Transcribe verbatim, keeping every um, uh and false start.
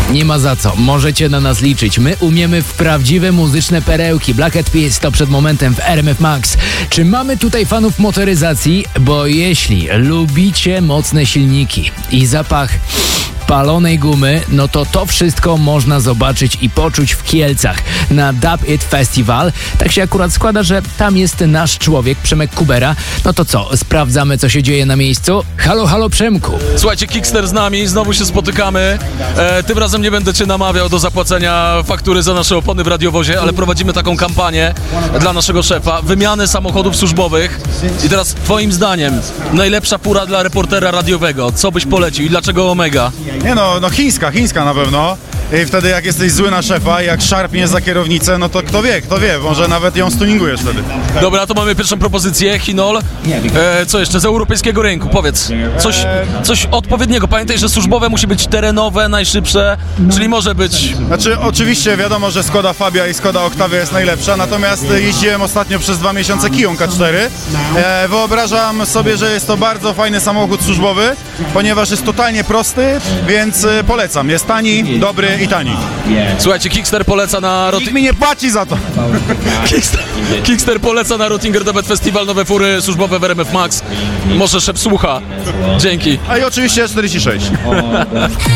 Nie ma za co, możecie na nas liczyć. My umiemy w prawdziwe muzyczne perełki. Black Eyed Peas to przed momentem w R M F Max. Czy mamy tutaj fanów motoryzacji? Bo jeśli lubicie mocne silniki i zapach palonej gumy, no to to wszystko można zobaczyć i poczuć w Kielcach na Dub It Festival. Tak się akurat składa, że tam jest nasz człowiek, Przemek Kubera. No to co, sprawdzamy, co się dzieje na miejscu? Halo, halo Przemku. Słuchajcie, Kickster z nami, znowu się spotykamy. E, tym razem nie będę cię namawiał do zapłacenia faktury za nasze opony w radiowozie, ale prowadzimy taką kampanię dla naszego szefa, wymiany samochodów służbowych. I teraz twoim zdaniem, najlepsza fura dla reportera radiowego, co byś polecił i dlaczego Omega? Nie no, no chińska, chińska na pewno. I wtedy jak jesteś zły na szefa i jak szarpniesz za kierownicę, no to kto wie, kto wie, może nawet ją stuningujesz wtedy. Dobra, to mamy pierwszą propozycję, Hinol. E, co jeszcze z europejskiego rynku? Powiedz, coś, coś odpowiedniego. Pamiętaj, że służbowe musi być terenowe, najszybsze, czyli może być... Znaczy oczywiście wiadomo, że Skoda Fabia i Skoda Octavia jest najlepsza, natomiast jeździłem ostatnio przez dwa miesiące Kiją K cztery. E, wyobrażam sobie, że jest to bardzo fajny samochód służbowy, ponieważ jest totalnie prosty, więc e, polecam. Jest tani, dobry i tani. Słuchajcie, Kickster poleca na... Nikt mi nie płaci za to. Kickster, Kickster poleca na Rottinger Debet Festival nowe fury służbowe w R M F Max. Może szef słucha. Dzięki. A i oczywiście czterdzieści sześć.